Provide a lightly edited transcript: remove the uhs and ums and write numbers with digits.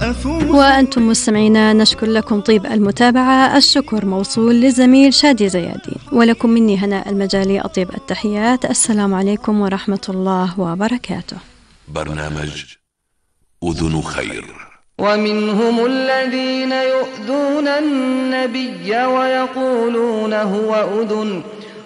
وأنتم مستمعينا نشكر لكم طيب المتابعة. الشكر موصول لزميل شادي زيادي، ولكم مني هناء المجالي أطيب التحيات. السلام عليكم ورحمة الله وبركاته. برنامج أذن خير. ومنهم الذين يؤذون النبي ويقولون هو أذن